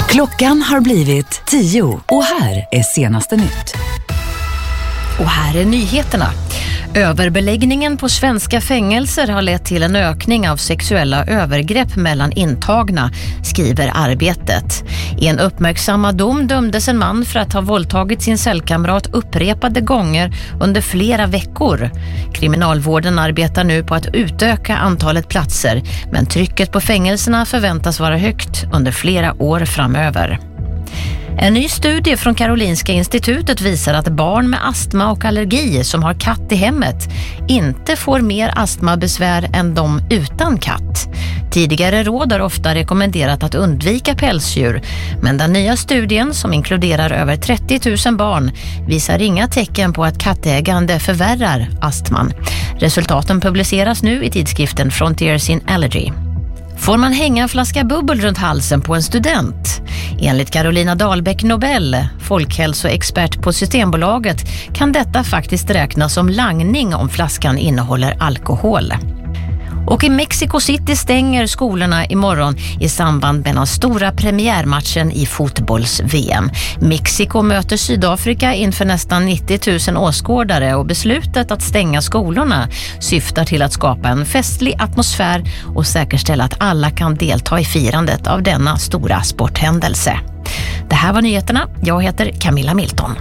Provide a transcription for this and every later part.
Klockan har blivit 10 och här är senaste nytt. Och här är nyheterna. Överbeläggningen på svenska fängelser har lett till en ökning av sexuella övergrepp mellan intagna, skriver Arbetet. I en uppmärksammad dom dömdes en man för att ha våldtagit sin cellkamrat upprepade gånger under flera veckor. Kriminalvården arbetar nu på att utöka antalet platser, men trycket på fängelserna förväntas vara högt under flera år framöver. En ny studie från Karolinska institutet visar att barn med astma och allergi som har katt i hemmet inte får mer astmabesvär än de utan katt. Tidigare råd har ofta rekommenderat att undvika pälsdjur, men den nya studien som inkluderar över 30 000 barn visar inga tecken på att kattägande förvärrar astman. Resultaten publiceras nu i tidskriften Frontiers in Allergy. Får man hänga en flaska bubbel runt halsen på en student? Enligt Carolina Dahlbäck Nobel, folkhälsoexpert på Systembolaget, kan detta faktiskt räknas som langning om flaskan innehåller alkohol. Och i Mexico City stänger skolorna imorgon i samband med den stora premiärmatchen i fotbolls-VM. Mexiko möter Sydafrika inför nästan 90 000 åskådare och beslutet att stänga skolorna syftar till att skapa en festlig atmosfär och säkerställa att alla kan delta i firandet av denna stora sporthändelse. Det här var nyheterna. Jag heter Camilla Milton.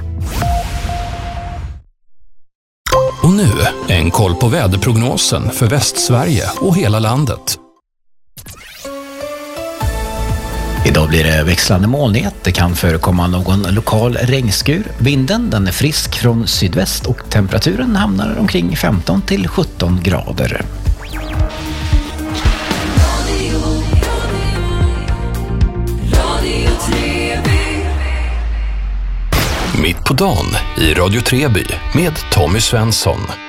Och nu en koll på väderprognosen för Västsverige och hela landet. Idag blir det växlande molnighet. Det kan förekomma någon lokal regnskur. Vinden den är frisk från sydväst och temperaturen hamnar omkring 15 till 17 grader. Mitt på dagen i Radio Treby med Tommy Svensson.